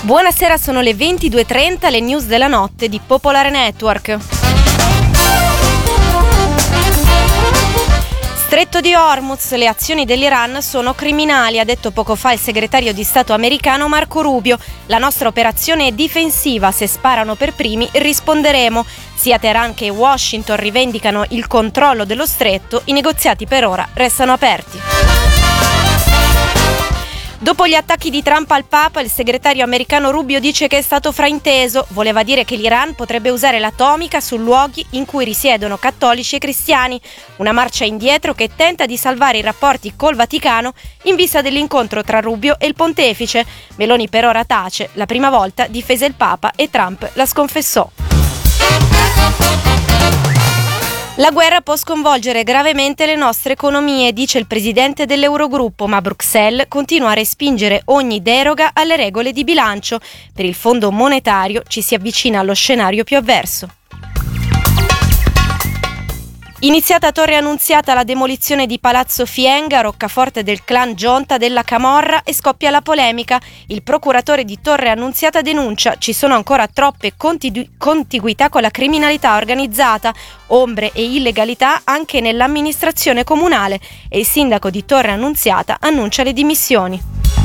Buonasera, sono le 22:30, le news della notte di Popolare Network. Stretto di Hormuz, le azioni dell'Iran sono criminali, ha detto poco fa il segretario di Stato americano Marco Rubio. La nostra operazione è difensiva, se sparano per primi risponderemo. Sia Teheran che Washington rivendicano il controllo dello stretto, i negoziati per ora restano aperti. Dopo gli attacchi di Trump al Papa, il segretario americano Rubio dice che è stato frainteso. Voleva dire che l'Iran potrebbe usare l'atomica su luoghi in cui risiedono cattolici e cristiani. Una marcia indietro che tenta di salvare i rapporti col Vaticano in vista dell'incontro tra Rubio e il pontefice. Meloni per ora tace. La prima volta difese il Papa e Trump la sconfessò. La guerra può sconvolgere gravemente le nostre economie, dice il presidente dell'Eurogruppo, ma Bruxelles continua a respingere ogni deroga alle regole di bilancio. Per il Fondo monetario ci si avvicina allo scenario più avverso. Iniziata a Torre Annunziata la demolizione di Palazzo Fienga, roccaforte del clan Gionta della Camorra, e scoppia la polemica. Il procuratore di Torre Annunziata denuncia: ci sono ancora troppe contiguità con la criminalità organizzata, ombre e illegalità anche nell'amministrazione comunale, e il sindaco di Torre Annunziata annuncia le dimissioni.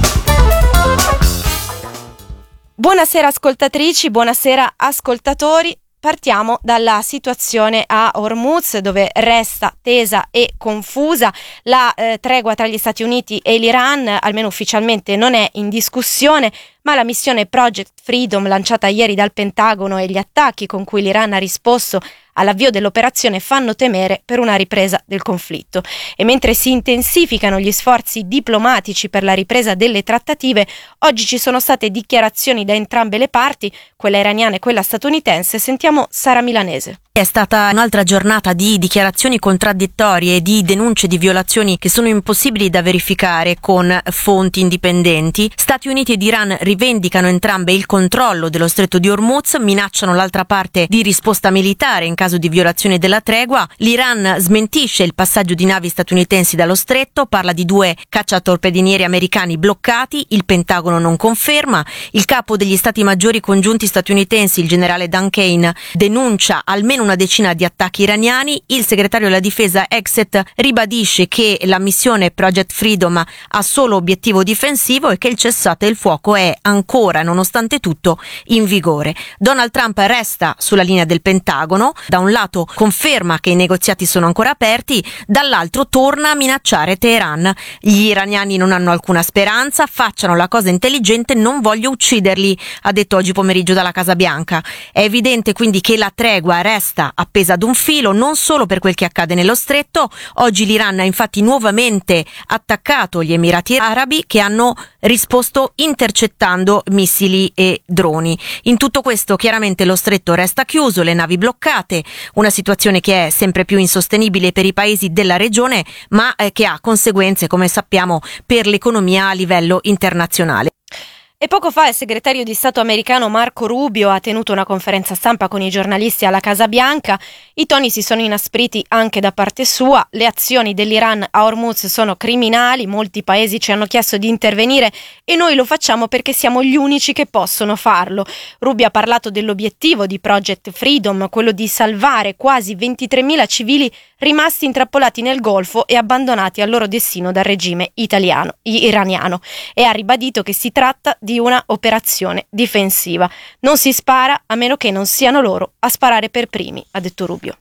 Buonasera ascoltatrici, buonasera ascoltatori. Partiamo dalla situazione a Hormuz, dove resta tesa e confusa. La tregua tra gli Stati Uniti e l'Iran, almeno ufficialmente, non è in discussione, ma la missione Project Freedom lanciata ieri dal Pentagono e gli attacchi con cui l'Iran ha risposto all'avvio dell'operazione fanno temere per una ripresa del conflitto. E mentre si intensificano gli sforzi diplomatici per la ripresa delle trattative, oggi ci sono state dichiarazioni da entrambe le parti, quella iraniana e quella statunitense. Sentiamo Sara Milanese. È stata un'altra giornata di dichiarazioni contraddittorie e di denunce di violazioni che sono impossibili da verificare con fonti indipendenti. Stati Uniti ed Iran rivendicano entrambe il controllo dello stretto di Hormuz, minacciano l'altra parte di risposta militare in caso di violazione della tregua. L'Iran smentisce il passaggio di navi statunitensi dallo stretto, parla di 2 cacciatorpedinieri americani bloccati, il Pentagono non conferma. Il capo degli stati maggiori congiunti statunitensi, il generale Dan Kane, denuncia almeno una decina di attacchi iraniani. Il segretario della difesa Exet ribadisce che la missione Project Freedom ha solo obiettivo difensivo e che il cessate il fuoco è ancora, nonostante tutto, in vigore. Donald Trump resta sulla linea del Pentagono, da un lato conferma che i negoziati sono ancora aperti, dall'altro torna a minacciare Teheran. Gli iraniani non hanno alcuna speranza, facciano la cosa intelligente, non voglio ucciderli, ha detto oggi pomeriggio dalla Casa Bianca. È evidente quindi che la tregua resta appesa ad un filo, non solo per quel che accade nello stretto. Oggi l'Iran ha infatti nuovamente attaccato gli Emirati Arabi, che hanno risposto intercettando missili e droni. In tutto questo chiaramente lo stretto resta chiuso, le navi bloccate, una situazione che è sempre più insostenibile per i paesi della regione, ma che ha conseguenze, come sappiamo, per l'economia a livello internazionale. E poco fa il segretario di Stato americano Marco Rubio ha tenuto una conferenza stampa con i giornalisti alla Casa Bianca. I toni si sono inaspriti anche da parte sua. Le azioni dell'Iran a Hormuz sono criminali, molti paesi ci hanno chiesto di intervenire e noi lo facciamo perché siamo gli unici che possono farlo. Rubio ha parlato dell'obiettivo di Project Freedom, quello di salvare quasi 23.000 civili rimasti intrappolati nel Golfo e abbandonati al loro destino dal regime iraniano, e ha ribadito che si tratta di una operazione difensiva. Non si spara a meno che non siano loro a sparare per primi, ha detto Rubio.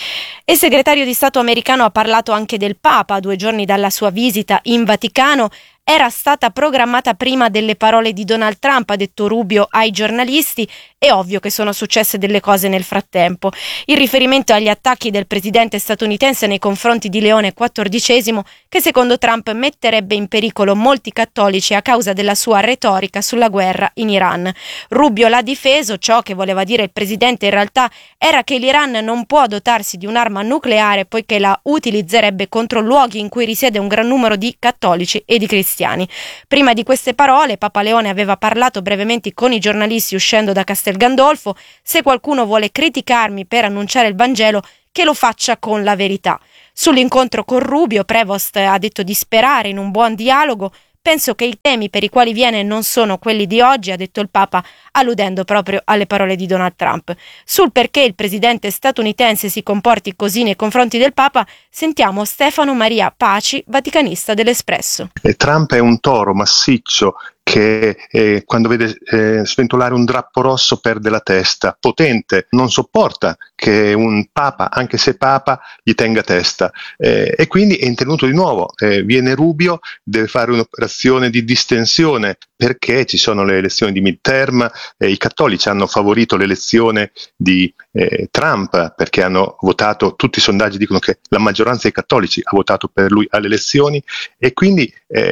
E il segretario di Stato americano ha parlato anche del Papa. 2 giorni dalla sua visita in Vaticano era stata programmata prima delle parole di Donald Trump, ha detto Rubio ai giornalisti. È ovvio che sono successe delle cose nel frattempo. Il riferimento agli attacchi del presidente statunitense nei confronti di Leone XIV, che secondo Trump metterebbe in pericolo molti cattolici a causa della sua retorica sulla guerra in Iran. Rubio l'ha difeso. Ciò che voleva dire il presidente in realtà era che l'Iran non può dotarsi di un'arma nucleare, poiché la utilizzerebbe contro luoghi in cui risiede un gran numero di cattolici e di cristiani. Prima di queste parole Papa Leone aveva parlato brevemente con i giornalisti uscendo da Castel Gandolfo. Se qualcuno vuole criticarmi per annunciare il Vangelo, che lo faccia con la verità. Sull'incontro con Rubio, Prevost ha detto di sperare in un buon dialogo Penso che i temi per i quali viene non sono quelli di oggi, ha detto il Papa, alludendo proprio alle parole di Donald Trump. Sul perché il presidente statunitense si comporti così nei confronti del Papa, sentiamo Stefano Maria Paci, vaticanista dell'Espresso. Trump è un toro massiccio che quando vede sventolare un drappo rosso perde la testa, potente, non sopporta che un papa, anche se papa, gli tenga testa, e quindi è intervenuto di nuovo, viene Rubio, deve fare un'operazione di distensione perché ci sono le elezioni di midterm, i cattolici hanno favorito l'elezione di Trump perché hanno votato, tutti i sondaggi dicono che la maggioranza dei cattolici ha votato per lui alle elezioni, e quindi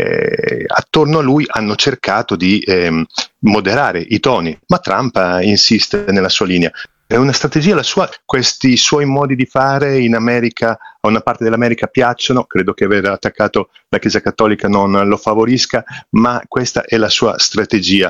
attorno a lui hanno cercato di moderare i toni, ma Trump insiste nella sua linea. È una strategia la sua, questi suoi modi di fare in America, a una parte dell'America piacciono, credo che aver attaccato la Chiesa Cattolica non lo favorisca, ma questa è la sua strategia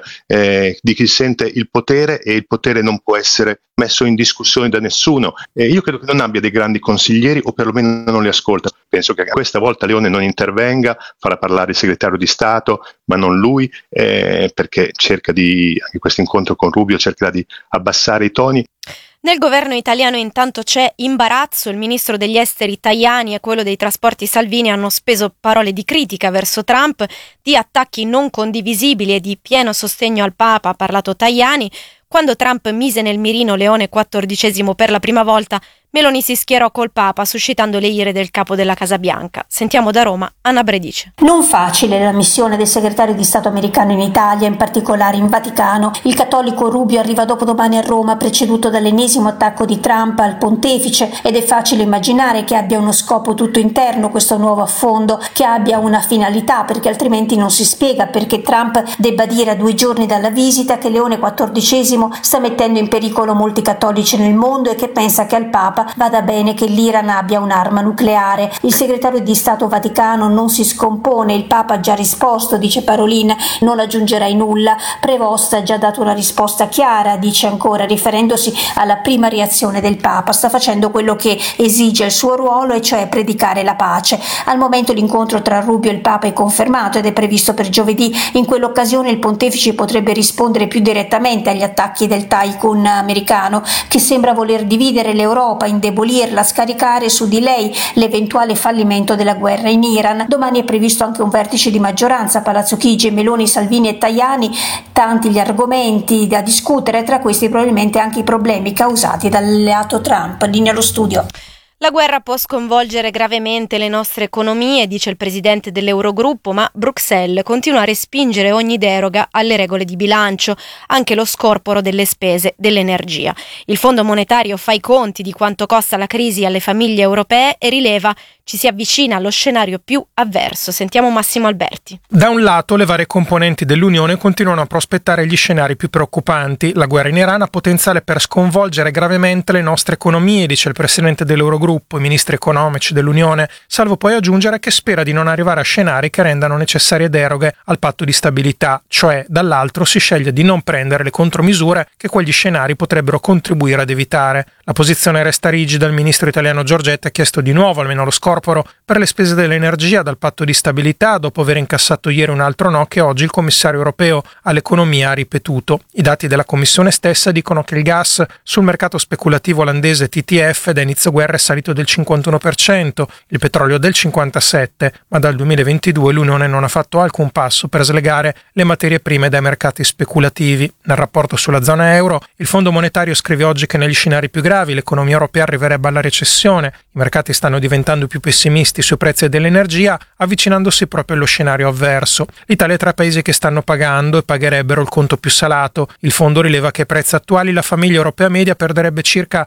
di chi sente il potere, e il potere non può essere messo in discussione da nessuno. Io credo che non abbia dei grandi consiglieri, o perlomeno non li ascolta. Penso che questa volta Leone non intervenga, farà parlare il segretario di Stato, ma non lui, perché cerca anche questo incontro con Rubio cercherà di abbassare i toni. Nel governo italiano intanto c'è imbarazzo, il ministro degli esteri Tajani e quello dei trasporti Salvini hanno speso parole di critica verso Trump, di attacchi non condivisibili e di pieno sostegno al Papa, ha parlato Tajani. Quando Trump mise nel mirino Leone XIV per la prima volta, Meloni si schierò col Papa, suscitando le ire del capo della Casa Bianca. Sentiamo da Roma Anna Bredice. Non facile la missione del segretario di Stato americano in Italia, in particolare in Vaticano. Il cattolico Rubio arriva dopodomani a Roma, preceduto dall'ennesimo attacco di Trump al pontefice, ed è facile immaginare che abbia uno scopo tutto interno questo nuovo affondo, che abbia una finalità, perché altrimenti non si spiega perché Trump debba dire a 2 giorni dalla visita che Leone XIV sta mettendo in pericolo molti cattolici nel mondo e che pensa che al Papa vada bene che l'Iran abbia un'arma nucleare. Il segretario di Stato Vaticano non si scompone, il Papa ha già risposto, dice Parolin, non aggiungerai nulla. Prevost ha già dato una risposta chiara, dice ancora, riferendosi alla prima reazione del Papa. Sta facendo quello che esige il suo ruolo, e cioè predicare la pace. Al momento l'incontro tra Rubio e il Papa è confermato ed è previsto per giovedì. In quell'occasione il pontefice potrebbe rispondere più direttamente agli attacchi del tycoon americano, che sembra voler dividere l'Europa, indebolirla, scaricare su di lei l'eventuale fallimento della guerra in Iran. Domani è previsto anche un vertice di maggioranza a Palazzo Chigi, Meloni, Salvini e Tajani. Tanti gli argomenti da discutere, tra questi probabilmente anche i problemi causati dall'alleato Trump. Linea allo studio. La guerra può sconvolgere gravemente le nostre economie, dice il presidente dell'Eurogruppo, ma Bruxelles continua a respingere ogni deroga alle regole di bilancio, anche lo scorporo delle spese dell'energia. Il Fondo Monetario fa i conti di quanto costa la crisi alle famiglie europee e rileva ci si avvicina allo scenario più avverso. Sentiamo Massimo Alberti. Da un lato, le varie componenti dell'Unione continuano a prospettare gli scenari più preoccupanti. La guerra in Iran ha potenziale per sconvolgere gravemente le nostre economie, dice il presidente dell'Eurogruppo, i ministri economici dell'Unione, salvo poi aggiungere che spera di non arrivare a scenari che rendano necessarie deroghe al patto di stabilità, cioè dall'altro si sceglie di non prendere le contromisure che quegli scenari potrebbero contribuire ad evitare. La posizione resta rigida, il ministro italiano Giorgetti ha chiesto di nuovo almeno lo scorporo per le spese dell'energia dal patto di stabilità, dopo aver incassato ieri un altro no che oggi il commissario europeo all'economia ha ripetuto. I dati della Commissione stessa dicono che il gas sul mercato speculativo olandese TTF da inizio guerra è salito del 51%, il petrolio del 57%, ma dal 2022 l'Unione non ha fatto alcun passo per slegare le materie prime dai mercati speculativi. Nel rapporto sulla zona euro, il Fondo Monetario scrive oggi che negli scenari più gravi l'economia europea arriverebbe alla recessione, i mercati stanno diventando più pessimisti sui prezzi dell'energia, avvicinandosi proprio allo scenario avverso. L'Italia è tra i paesi che stanno pagando e pagherebbero il conto più salato. Il fondo rileva che ai prezzi attuali la famiglia europea media perderebbe circa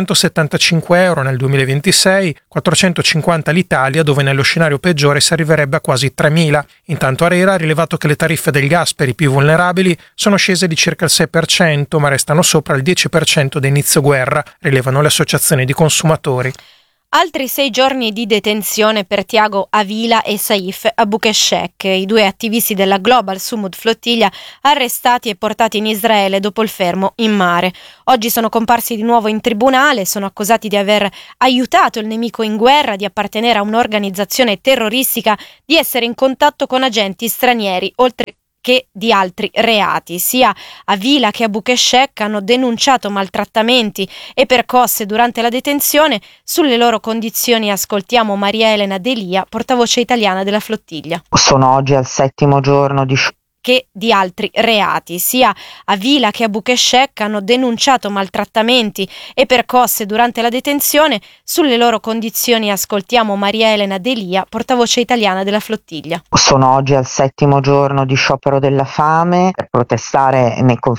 375 euro nel 2026, 450 l'Italia, dove nello scenario peggiore si arriverebbe a quasi 3.000. Intanto ARERA ha rilevato che le tariffe del gas per i più vulnerabili sono scese di circa il 6%, ma restano sopra il 10% da inizio guerra, rilevano le associazioni di consumatori. Altri 6 giorni di detenzione per Tiago Avila e Saif Abukeshek, i 2 attivisti della Global Sumud Flottiglia arrestati e portati in Israele dopo il fermo in mare. Oggi sono comparsi di nuovo in tribunale, sono accusati di aver aiutato il nemico in guerra, di appartenere a un'organizzazione terroristica, di essere in contatto con agenti stranieri, oltre che di altri reati. Sia Avila che Abukeshek hanno denunciato maltrattamenti e percosse durante la detenzione. Sulle loro condizioni ascoltiamo Maria Elena Delia, portavoce italiana della flottiglia. Sono oggi al 7° giorno di che di altri reati. Sia Avila che Abukeshek hanno denunciato maltrattamenti e percosse durante la detenzione. Sulle loro condizioni ascoltiamo Maria Elena Delia, portavoce italiana della flottiglia. Sono oggi al 7° giorno di sciopero della fame per protestare nei confronti